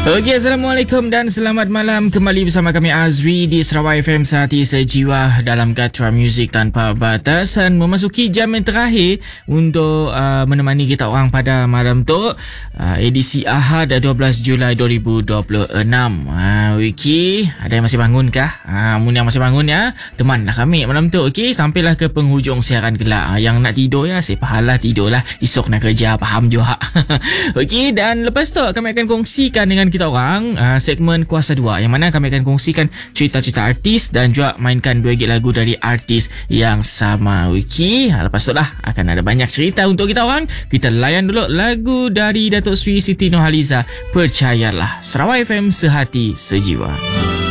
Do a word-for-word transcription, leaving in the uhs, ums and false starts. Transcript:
Okey, Assalamualaikum dan selamat malam. Kembali bersama kami Azri di Sarawak F M Sehati Sejiwa dalam Gatra Music Tanpa Batasan. Memasuki jam yang terakhir untuk uh, menemani kita orang pada malam tu, uh, edisi Ahad dua belas Julai dua ribu dua puluh enam. uh, Wiki, ada yang masih bangun kah? Uh, Mun yang masih bangun ya, temanlah kami malam tu. Okey, sampailah ke penghujung siaran kelak. uh, Yang nak tidur ya, sepahalah tidurlah. Esok nak kerja, faham juga. Okey, dan lepas tu kami akan kongsikan dengan kita orang uh, segmen Kuasa Dua, yang mana kami akan kongsikan cerita-cerita artis dan juga mainkan dua gig lagu dari artis yang sama. Wiki, lepas tu lah akan ada banyak cerita untuk kita orang. Kita layan dulu lagu dari Datuk Seri Siti Nurhaliza, Percayalah. Sarawak F M Sehati Sejiwa.